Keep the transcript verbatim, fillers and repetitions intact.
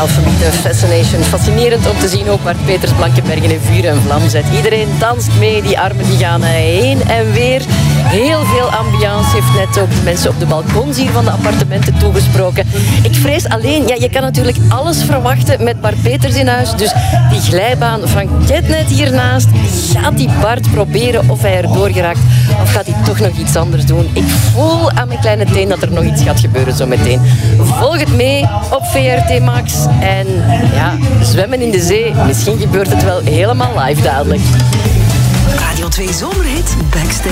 Alphabet Fascination. Fascinerend om te zien ook waar Peters Blankenbergen in vuur en vlam zet. Iedereen danst mee, die armen die gaan heen en weer. Heel veel ambiance, heeft net ook de mensen op de balkons hier van de appartementen toegesproken. Ik vrees alleen, ja, je kan natuurlijk alles verwachten met Bart Peters in huis. Dus die glijbaan van Ketnet hiernaast, gaat die Bart proberen of hij erdoor geraakt? Of gaat hij toch nog iets anders doen? Ik voel aan mijn kleine teen dat er nog iets gaat gebeuren zo meteen. Volg het mee op V R T Max. En ja, zwemmen in de zee, misschien gebeurt het wel helemaal live dadelijk. Radio twee Zomerhit Backstage.